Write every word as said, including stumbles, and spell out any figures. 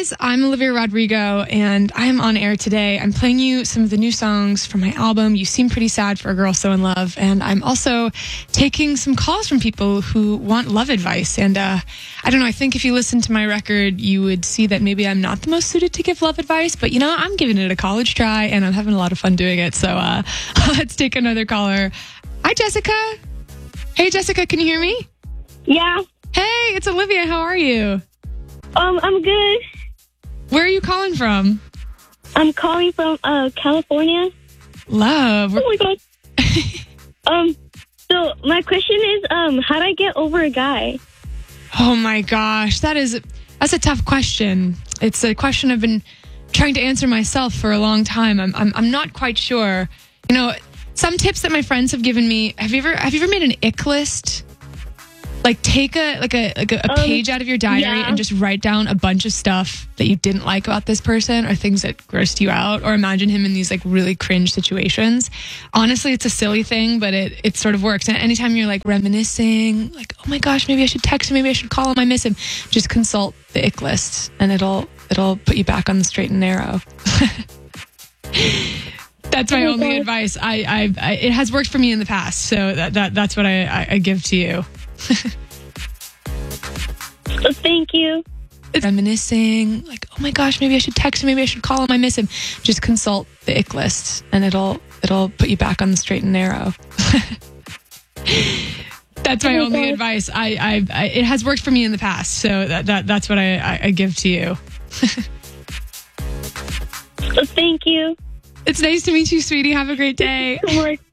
guys, I'm Olivia Rodrigo, and I am on air today. I'm playing you some of the new songs from my album, You Seem Pretty Sad for a Girl So in Love, and I'm also taking some calls from people who want love advice. And uh, I don't know, I think if you listen to my record, you would see that maybe I'm not the most suited to give love advice, but you know, I'm giving it a college try, and I'm having a lot of fun doing it. So uh, let's take another caller. Hi, Jessica. Hey, Jessica, can you hear me? Yeah. Hey, it's Olivia. How are you? Um, I'm good. Where are you calling from? I'm calling from uh California. Love. Oh my god. um, so my question is, um, how do I get over a guy? Oh my gosh, that is that's a tough question. It's a question I've been trying to answer myself for a long time. I'm I'm I'm not quite sure. You know, some tips that my friends have given me. Have you ever have you ever made an ick list? Like take a like a like a, a Um, page out of your diary yeah. and just write down a bunch of stuff that you didn't like about this person or things that grossed you out, or imagine him in these like really cringe situations. Honestly, it's a silly thing, but it it sort of works. And anytime you're like reminiscing, like, oh my gosh, maybe I should text him, maybe I should call him, I miss him, just consult the ick list and it'll it'll put you back on the straight and narrow. That's my Oh my only God. advice. I, I I it has worked for me in the past, so that, that that's what I, I, I give to you. Oh, thank you. It's reminiscing, like, oh my gosh, maybe I should text him, maybe I should call him, I miss him. Just consult the ick list and it'll it'll put you back on the straight and narrow. That's my Oh my only God. advice. I, I I it has worked for me in the past, so that, that that's what I, I, I give to you. Oh, thank you. It's nice to meet you, sweetie. Have a great day. Homework.